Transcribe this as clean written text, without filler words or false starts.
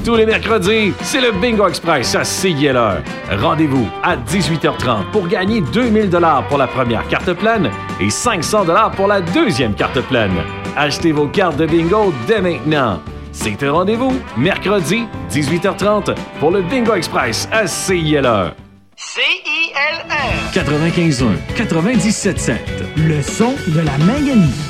Tous les mercredis, c'est le Bingo Express à CILR. Rendez-vous à 18h30 pour gagner 2000 $ pour la première carte pleine et 500 $ pour la deuxième carte pleine. Achetez vos cartes de bingo dès maintenant. C'est un rendez-vous, mercredi, 18h30, pour le Bingo Express à CILR. CILR 95.1, 97.7. Le son de la Manganie.